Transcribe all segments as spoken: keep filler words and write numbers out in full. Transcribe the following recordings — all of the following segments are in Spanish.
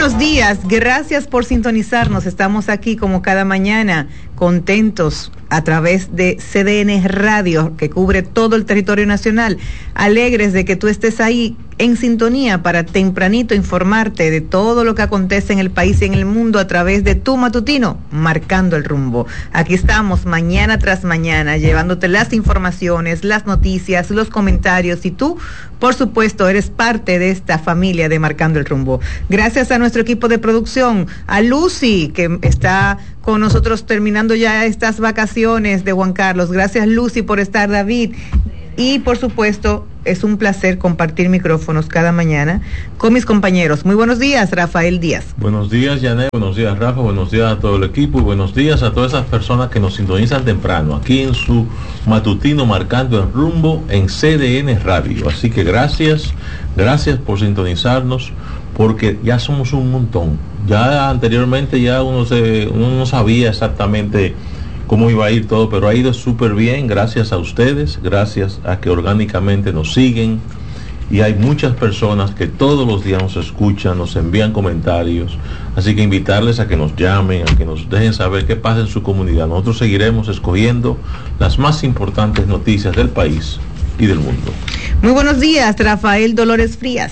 buenos días, gracias por sintonizarnos. Estamos aquí como cada mañana, contentos a través de C D N Radio, que cubre todo el territorio nacional, alegres de que tú estés ahí en sintonía para tempranito informarte de todo lo que acontece en el país y en el mundo a través de tu matutino, Marcando el Rumbo. Aquí estamos mañana tras mañana llevándote las informaciones, las noticias, los comentarios, y tú, por supuesto, eres parte de esta familia de Marcando el Rumbo. Gracias a nuestro equipo de producción, a Lucy, que está con nosotros terminando ya estas vacaciones de Juan Carlos. Gracias, Lucy, por estar, David. Y, por supuesto, es un placer compartir micrófonos cada mañana con mis compañeros. Muy buenos días, Rafael Díaz. Buenos días, Janet. Buenos días, Rafa. Buenos días a todo el equipo. Y buenos días a todas esas personas que nos sintonizan temprano, aquí en su matutino Marcando el Rumbo en C D N Radio. Así que gracias, gracias por sintonizarnos, porque ya somos un montón. Ya anteriormente ya uno, se, uno no sabía exactamente cómo iba a ir todo, pero ha ido súper bien, gracias a ustedes, gracias a que orgánicamente nos siguen, y hay muchas personas que todos los días nos escuchan, nos envían comentarios, así que invitarles a que nos llamen, a que nos dejen saber qué pasa en su comunidad. Nosotros seguiremos escogiendo las más importantes noticias del país y del mundo. Muy buenos días, Rafael Dolores Frías.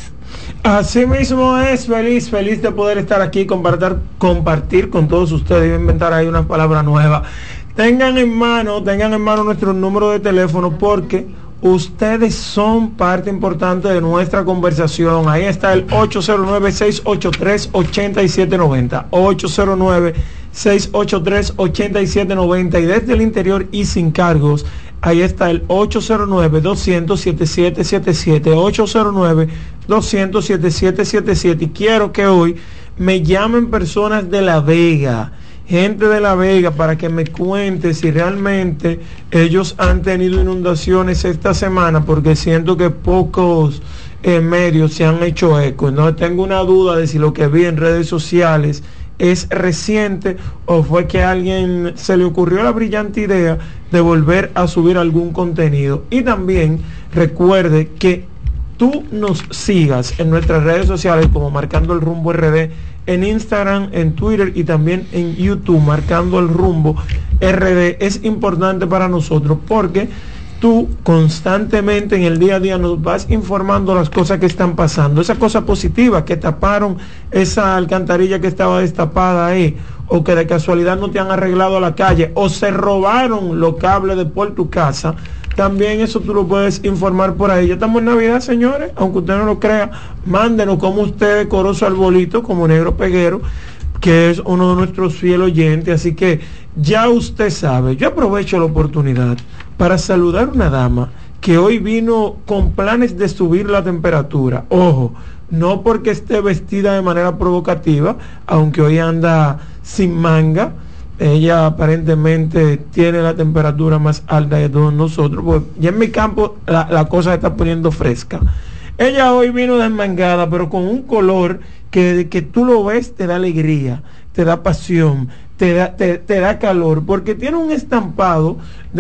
Así mismo es, feliz, feliz de poder estar aquí, compartir, compartir con todos ustedes. Voy a inventar ahí una palabra nueva. Tengan en mano, tengan en mano nuestro número de teléfono, porque ustedes son parte importante de nuestra conversación. Ahí está el ocho cero nueve, seis ocho tres, ocho siete nueve cero, ocho cero nueve, seis ocho tres, ocho siete nueve cero, y desde el interior y sin cargos, ahí está el ocho cero nueve, dos cero cero, siete siete siete siete, ocho cero nueve, dos cero cero, siete siete siete siete. Y quiero que hoy me llamen personas de La Vega, gente de La Vega, para que me cuente si realmente ellos han tenido inundaciones esta semana, porque siento que pocos eh, medios se han hecho eco. No tengo una duda de si lo que vi en redes sociales es reciente o fue que a alguien se le ocurrió la brillante idea de volver a subir algún contenido. Y también recuerde que tú nos sigas en nuestras redes sociales como Marcando el Rumbo R D, en Instagram, en Twitter y también en YouTube, Marcando el Rumbo R D. Es importante para nosotros porque tú constantemente en el día a día nos vas informando las cosas que están pasando, esa cosa positiva, que taparon esa alcantarilla que estaba destapada ahí, o que de casualidad no te han arreglado la calle, o se robaron los cables de por tu casa. También eso tú lo puedes informar por ahí. Ya estamos en Navidad, señores, aunque usted no lo crea. Mándenos cómo usted decoró su arbolito, como Negro Peguero, que es uno de nuestros fieles oyentes. Así que ya usted sabe. Yo aprovecho la oportunidad para saludar a una dama que hoy vino con planes de subir la temperatura. Ojo, no porque esté vestida de manera provocativa, aunque hoy anda sin manga. Ella aparentemente tiene la temperatura más alta de todos nosotros, pues ya en mi campo la, la cosa se está poniendo fresca. Ella hoy vino desmangada, pero con un color que, que tú lo ves, te da alegría, te da pasión, te da, te, te da calor, porque tiene un estampado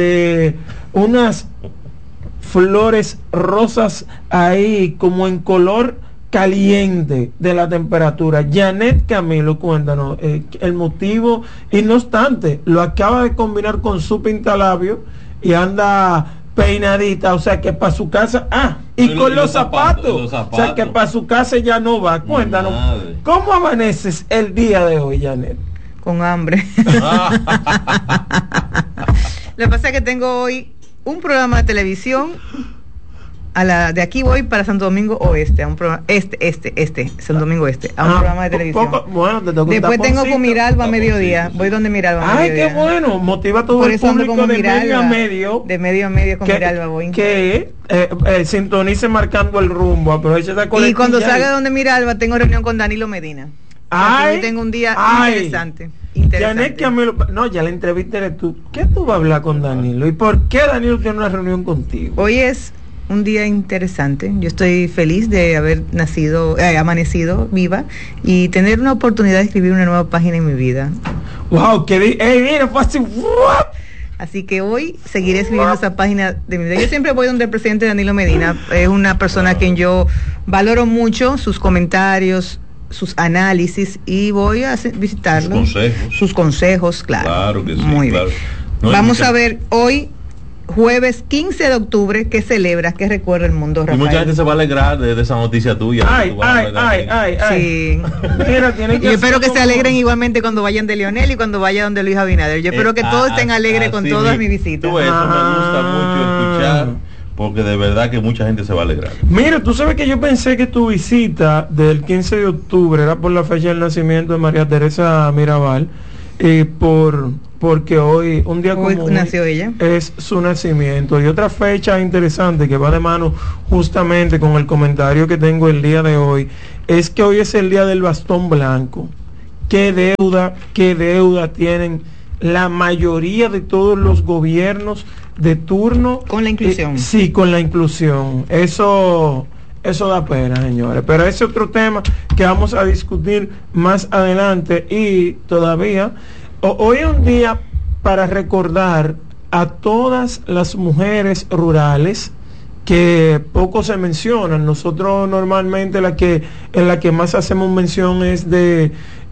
de unas flores rosas ahí, como en color caliente de la temperatura. Janet Camilo, cuéntanos eh, el motivo, y no obstante, lo acaba de combinar con su pintalabio y anda peinadita, o sea que para su casa, ah, y, y con los, los, zapatos, zapatos, los zapatos, o sea que para su casa ya no va. Cuéntanos, madre, ¿cómo amaneces el día de hoy, Janet? Con hambre. Lo que pasa es que tengo hoy un programa de televisión. A la, de aquí voy para Santo Domingo Oeste, a un programa, este, este, este, Santo Domingo Este, a un ah, programa de televisión. Poco, bueno, te toca. Después tengo con Miralba a mediodía, voy donde Miralba a Ay, mediodía. Ay, qué bueno, motiva a todo Por el público de Miralba, medio a medio. De medio a medio con que, Miralba voy. Que eh, eh, sintonice Marcando el Rumbo, aprovecha esa colectiva. Y cuando salga de donde Miralba tengo reunión con Danilo Medina. Ay, hoy tengo un día ay, interesante. Interesante. Janet Camilo, no, ya la entrevista eres tú. ¿Qué tú vas a hablar con Danilo? ¿Y por qué Danilo tiene una reunión contigo? Hoy es un día interesante. Yo estoy feliz de haber nacido, eh, amanecido viva y tener una oportunidad de escribir una nueva página en mi vida. Wow, que di- hey, mira, fue así. Así que hoy seguiré escribiendo esa página de mi vida. Yo siempre voy donde el presidente Danilo Medina. Es una persona a quien yo valoro mucho, sus comentarios, sus análisis y voy a visitarlo. Sus consejos. Sus consejos, claro. Claro que sí. Muy claro. bien. No Vamos mucha... a ver hoy, jueves quince de octubre, ¿qué celebra, qué recuerda el mundo, Rafael? Y mucha gente se va a alegrar de, de esa noticia tuya. Ay, ay, ay, ay, ay. Sí. Mira, tiene que Yo espero que como... se alegren igualmente cuando vayan de Leonel y cuando vaya donde Luis Abinader. Yo espero eh, que todos ah, estén alegres con todas mis visitas. Tú, eso Ah. me gusta mucho escuchar, porque de verdad que mucha gente se va a alegrar. Mira, tú sabes que yo pensé que tu visita del quince de octubre era por la fecha del nacimiento de María Teresa Mirabal, eh, por porque hoy, un día como Hoy hoy, nació ella. es su nacimiento. Y otra fecha interesante que va de mano justamente con el comentario que tengo el día de hoy, es que hoy es el día del bastón blanco. ¿Qué deuda, qué deuda tienen la mayoría de todos los gobiernos de turno? Con la inclusión. Eh, sí, con la inclusión. Eso... Eso da pena, señores. Pero ese otro tema que vamos a discutir más adelante. Y todavía, o, hoy es un día para recordar a todas las mujeres rurales que poco se mencionan. Nosotros normalmente la que, en la que más hacemos mención es de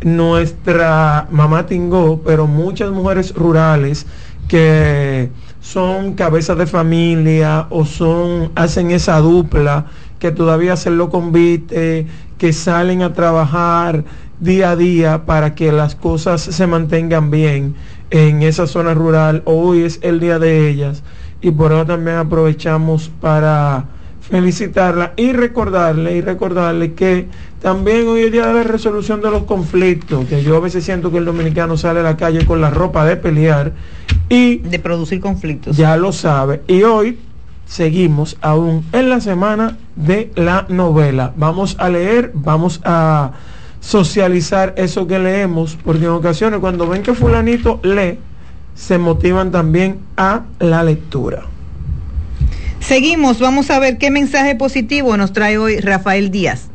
nuestra mamá Tingó, pero muchas mujeres rurales que son cabezas de familia o son, hacen esa dupla, que todavía hacen lo convite, que salen a trabajar día a día para que las cosas se mantengan bien en esa zona rural. Hoy es el día de ellas y por eso también aprovechamos para felicitarla y recordarle y recordarle que también hoy es el día de la resolución de los conflictos, que yo a veces siento que el dominicano sale a la calle con la ropa de pelear y de producir conflictos. Ya lo sabe. Y hoy seguimos aún en la semana de la novela. Vamos a leer, vamos a socializar eso que leemos, porque en ocasiones cuando ven que fulanito lee, se motivan también a la lectura. Seguimos, vamos a ver qué mensaje positivo nos trae hoy Rafael Díaz.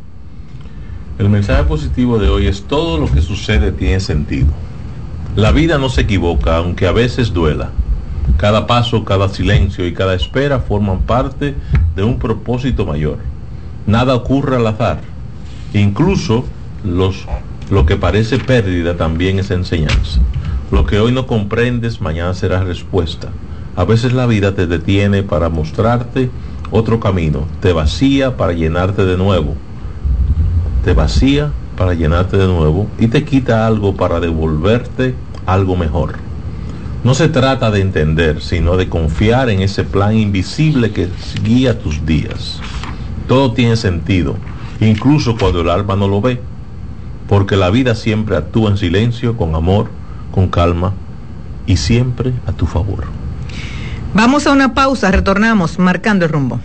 El mensaje positivo de hoy es: todo lo que sucede tiene sentido. La vida no se equivoca, aunque a veces duela. Cada paso, cada silencio y cada espera forman parte de un propósito mayor. Nada ocurre al azar. Incluso los, lo que parece pérdida también es enseñanza. Lo que hoy no comprendes, mañana será respuesta. A veces la vida te detiene para mostrarte otro camino, te vacía para llenarte de nuevo, te vacía para llenarte de nuevo y te quita algo para devolverte algo mejor. No se trata de entender, sino de confiar en ese plan invisible que guía tus días. Todo tiene sentido, incluso cuando el alma no lo ve, porque la vida siempre actúa en silencio, con amor, con calma y siempre a tu favor. Vamos a una pausa, retornamos marcando el rumbo.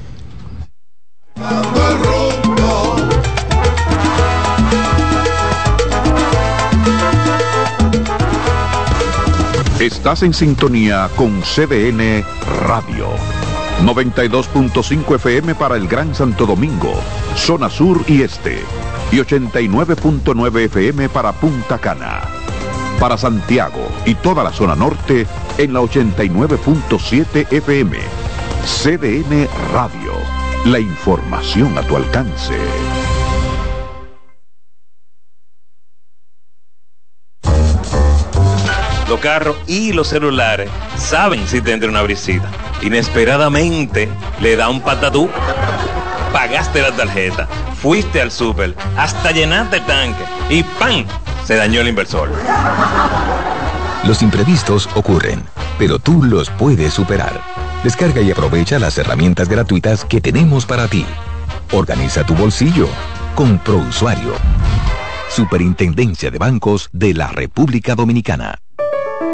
Estás en sintonía con C D N Radio. noventa y dos punto cinco F M para el Gran Santo Domingo, zona sur y este. Y ochenta y nueve punto nueve F M para Punta Cana. Para Santiago y toda la zona norte en la ochenta y nueve punto siete F M. C D N Radio. La información a tu alcance. Los carros y los celulares saben si te entra una brisita. Inesperadamente le da un patatú. Pagaste la tarjeta, fuiste al súper, hasta llenaste el tanque y ¡pam! Se dañó el inversor. Los imprevistos ocurren, pero tú los puedes superar. Descarga y aprovecha las herramientas gratuitas que tenemos para ti. Organiza tu bolsillo con ProUsuario. Superintendencia de Bancos de la República Dominicana.